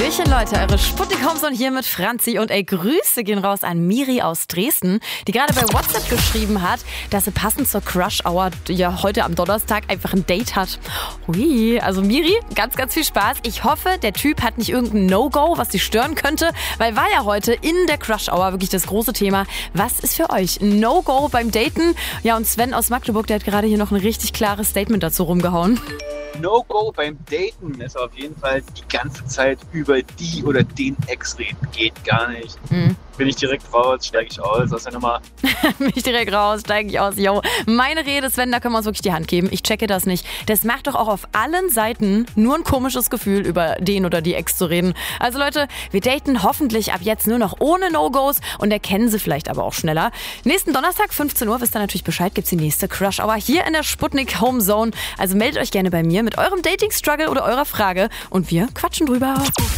Hallöchen Leute, eure Sputnik Homezone hier mit Franzi und Grüße gehen raus an Miri aus Dresden, die gerade bei WhatsApp geschrieben hat, dass sie passend zur Crush Hour ja heute am Donnerstag einfach ein Date hat. Ui, also Miri, ganz, ganz viel Spaß. Ich hoffe, der Typ hat nicht irgendein No-Go, was sie stören könnte, weil war ja heute in der Crush Hour wirklich das große Thema. Was ist für euch ein No-Go beim Daten? Ja, und Sven aus Magdeburg, der hat gerade hier noch ein richtig klares Statement dazu rumgehauen. No-Go beim Daten ist auf jeden Fall die ganze Zeit über die oder den Ex reden. Geht gar nicht. Bin ich direkt raus, steige ich aus aus der Nummer. Bin ich direkt raus, steige ich aus. Yo, meine Rede, Sven, da können wir uns wirklich die Hand geben. Ich checke das nicht. Das macht doch auch auf allen Seiten nur ein komisches Gefühl, über den oder die Ex zu reden. Also Leute, wir daten hoffentlich ab jetzt nur noch ohne No-Gos und erkennen sie vielleicht aber auch schneller. Nächsten Donnerstag, 15 Uhr, wisst ihr natürlich Bescheid, gibt's die nächste Crush Hour hier in der Sputnik Homezone. Also meldet euch gerne bei mir mit eurem Dating-Struggle oder eurer Frage und wir quatschen drüber.